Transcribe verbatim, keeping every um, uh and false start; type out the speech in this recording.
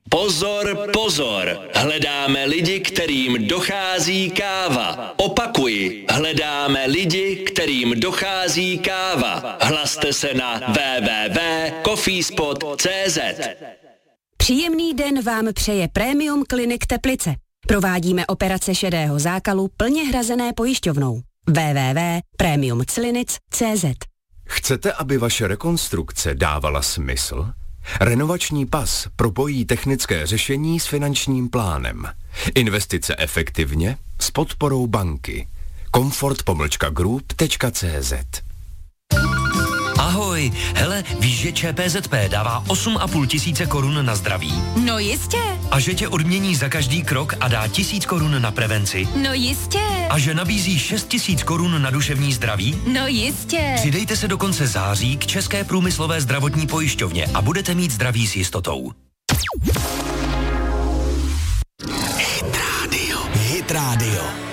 Pozor, pozor, hledáme lidi, kterým dochází káva. Opakuji, hledáme lidi, kterým dochází káva. Hlaste se na w w w tečka coffeespot tečka c z. Příjemný den vám přeje Premium Clinic Teplice. Provádíme operace šedého zákalu plně hrazené pojišťovnou. w w w tečka premium clinic tečka c z. Chcete, aby vaše rekonstrukce dávala smysl? Renovační pas propojí technické řešení s finančním plánem. Investice efektivně s podporou banky. komfort pomlčka group tečka c z. Ahoj, hele, víš, že ČPZP dává osm a půl tisíce korun na zdraví? No jistě. A že tě odmění za každý krok a dá tisíc korun na prevenci? No jistě. A že nabízí šest tisíc korun na duševní zdraví? No jistě. Přidejte se do konce září k České průmyslové zdravotní pojišťovně a budete mít zdraví s jistotou. Hit Radio. Hit Radio.